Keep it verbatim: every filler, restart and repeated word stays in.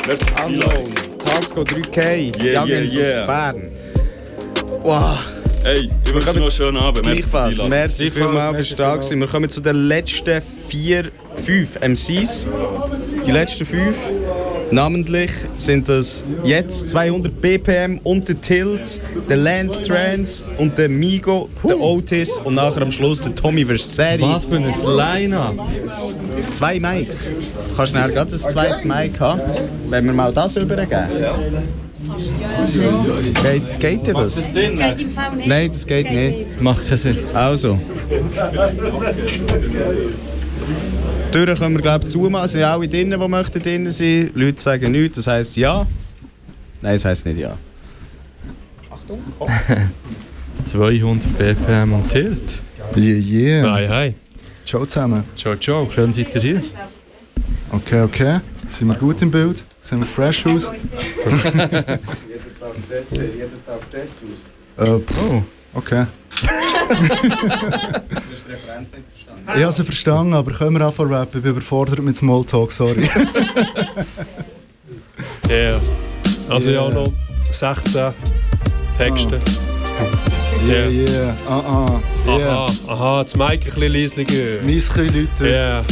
Merci für die Einladung. Tasco drei K, Yeah, Jagens yeah, yeah. aus Bern. Wow. Hey, ich wünsche dir noch einen schönen Abend. Merci für die Gleichfalls, Einladung. merci vielmals, bist du da gewesen. Wir kommen zu den letzten vier, fünf M Cs. Die letzten fünf. Namentlich sind das jetzt zweihundert B P M und der Tilt, der Lance Trance und der Migo, der Otis und nachher am Schluss der Tommy Vercetti. Was für ein Line-Up! Zwei Mics. Kannst du nachher gerade ein zweites Mic haben, wenn wir mal das übergeben? Geht, geht dir das? Das geht im Fall nicht. Nein, das geht nicht. Macht keinen Sinn. Also. Die Türen können wir, glaube ich, zumachen. Es sind alle drinnen, die möchten drinnen sein. Leute sagen nichts, das heisst ja. Nein, das heisst nicht ja. Achtung, komm. zweihundert B P M und Tilt. Yeah, yeah. Hi, hi. Ciao zusammen. Ciao, ciao. Schön seid ihr hier. Okay, okay. Sind wir gut im Bild? Sehen wir fresh aus? Jeden Tag das, jeden Tag das aus. Äh, Oh. okay. Du hast die Referenz nicht verstanden. Ich habe sie verstanden, aber können wir anfangen rappen? Ich bin überfordert mit Smalltalk, sorry. Ja. Yeah. Also Yeah. ja, noch sechzehn Texte. Yeah, yeah. Ah, ah. Yeah. Aha, aha, das Mic ein bisschen leislicher. Mein Leute. Ja.